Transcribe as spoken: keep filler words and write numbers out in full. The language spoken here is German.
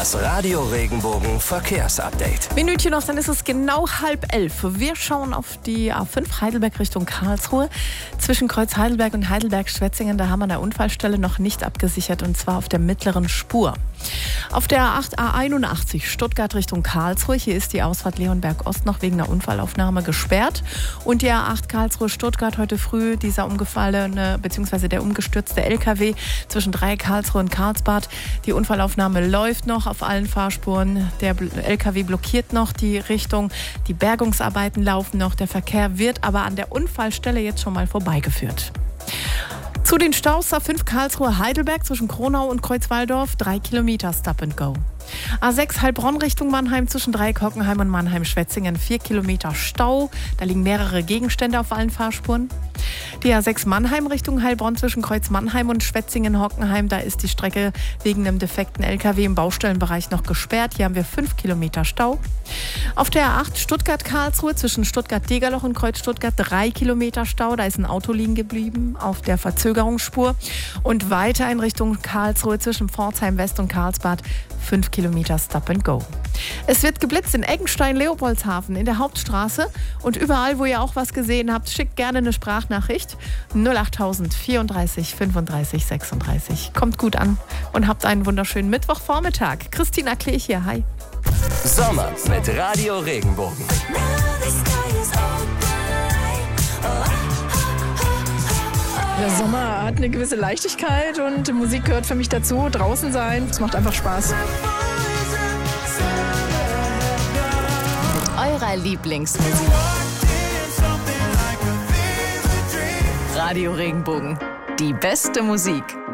Das Radio Regenbogen Verkehrsupdate. Minütchen noch, dann ist es genau halb elf. Wir schauen auf die A fünf Heidelberg Richtung Karlsruhe. Zwischen Kreuz Heidelberg und Heidelberg-Schwetzingen, da haben wir eine Unfallstelle noch nicht abgesichert, und zwar auf der mittleren Spur. Auf der A acht A einundachtzig Stuttgart Richtung Karlsruhe, hier ist die Ausfahrt Leonberg Ost noch wegen einer Unfallaufnahme gesperrt. Und die A acht Karlsruhe Stuttgart heute früh, dieser umgefallene bzw. der umgestürzte L K W zwischen drei Karlsruhe und Karlsbad. Die Unfallaufnahme läuft noch auf allen Fahrspuren. Der L K W blockiert noch die Richtung. Die Bergungsarbeiten laufen noch. Der Verkehr wird aber an der Unfallstelle jetzt schon mal vorbeigeführt. Zu den Staus A fünf Karlsruhe Heidelberg zwischen Kronau und Kreuzwaldorf, drei Kilometer Stop and Go. A sechs Heilbronn Richtung Mannheim zwischen Dreieck-Hockenheim und Mannheim-Schwetzingen, vier Kilometer Stau. Da liegen mehrere Gegenstände auf allen Fahrspuren. Die A sechs Mannheim Richtung Heilbronn zwischen Kreuz Mannheim und Schwetzingen-Hockenheim, da ist die Strecke wegen einem defekten L K W im Baustellenbereich noch gesperrt. Hier haben wir fünf Kilometer Stau. Auf der A acht Stuttgart-Karlsruhe zwischen Stuttgart-Degerloch und Kreuz Stuttgart drei Kilometer Stau. Da ist ein Auto liegen geblieben auf der Verzögerungsspur. Und weiter in Richtung Karlsruhe zwischen Pforzheim West und Karlsbad fünf Kilometer Stop and Go. Es wird geblitzt in Eggenstein, Leopoldshafen, in der Hauptstraße. Und überall, wo ihr auch was gesehen habt, schickt gerne eine Sprachnachricht. null achttausend vierunddreißig fünfunddreißig sechsunddreißig. Kommt gut an und habt einen wunderschönen Mittwochvormittag. Christina Klech hier, hi. Sommer mit Radio Regenbogen. Der Sommer hat eine gewisse Leichtigkeit und die Musik gehört für mich dazu. Draußen sein, es macht einfach Spaß. Eurer Lieblingsmusik. Radio Regenbogen. Die beste Musik.